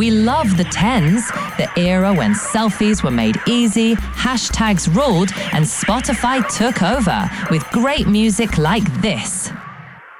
We love the 10s, the era when selfies were made easy, hashtags ruled, and Spotify took over with great music like this.